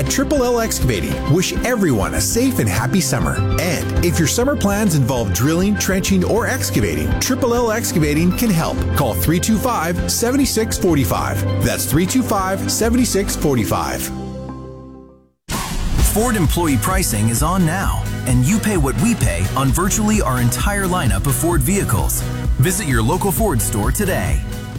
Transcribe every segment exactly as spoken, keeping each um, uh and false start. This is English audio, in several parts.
at Triple L Excavating wish everyone a safe and happy summer. And if your summer plans involve drilling, trenching, or excavating, Triple L Excavating can help. Call three two five, seven six four five. That's three two five, seven six four five. Ford employee pricing is on now, and you pay what we pay on virtually our entire lineup of Ford vehicles. Visit your local Ford store today.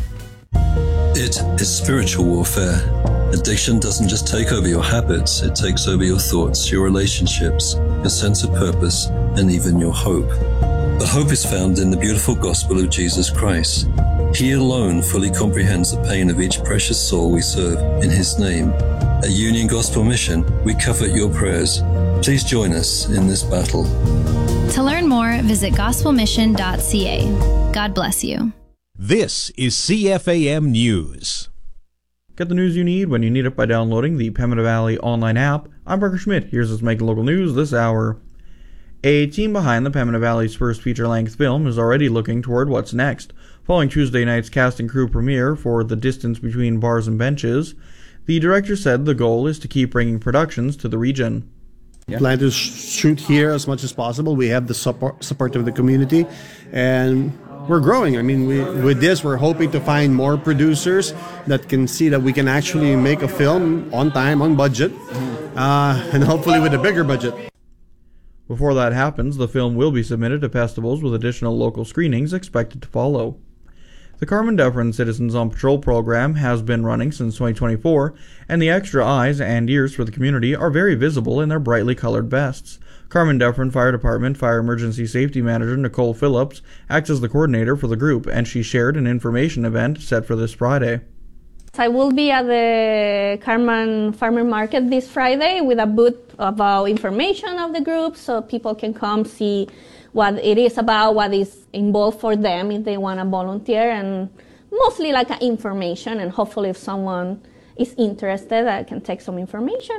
It is spiritual warfare. Addiction doesn't just take over your habits, it takes over your thoughts, your relationships, your sense of purpose, and even your hope. But hope is found in the beautiful gospel of Jesus Christ. He alone fully comprehends the pain of each precious soul we serve in His name. At Union Gospel Mission, we covet your prayers. Please join us in this battle. To learn more, visit gospel mission dot c a. God bless you. This is C F A M News. Get the news you need when you need it by downloading the Pembina Valley online app. I'm Parker Schmidt. Here's what's making local news this hour. A team behind the Pembina Valley's first feature-length film is already looking toward what's next. Following Tuesday night's cast and crew premiere for The Distance Between Bars and Benches, the director said the goal is to keep bringing productions to the region. Yeah. Plan to sh- shoot here as much as possible. We have the support, support of the community, and we're growing. I mean, we, with this, we're hoping to find more producers that can see that we can actually make a film on time, on budget, uh, and hopefully with a bigger budget. Before that happens, the film will be submitted to festivals with additional local screenings expected to follow. The Carmen Dufferin Citizens on Patrol program has been running since twenty twenty-four, and the extra eyes and ears for the community are very visible in their brightly colored vests. Carmen Dufferin Fire Department Fire Emergency Safety Manager Nicole Phillips acts as the coordinator for the group, and she shared an information event set for this Friday. I will be at the Carmen Farmer Market this Friday with a booth about information of the group so people can come see what it is about, what is involved for them if they want to volunteer, and mostly like information, and hopefully if someone is interested I can take some information.